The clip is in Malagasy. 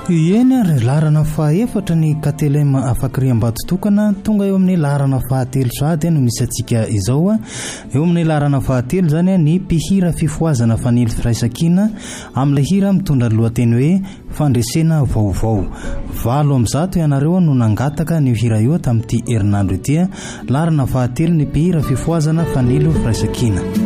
Eny ary larana fahaefatra ny KTLM Afakiriam-Batotokana tonga eo amin'ny larana fahatelo sady no misy antsika izao eo amin'ny larana fahatelo zany ny mpihira fifoazana fanely firaisankina amin'ilay hira mitondra lohateny hoe fandresena vaovao 7 ianareo no nangataka ny hira io tamin'ity herinandro ity larana fahatelo ny mpihira fifoazana fanely firaisankina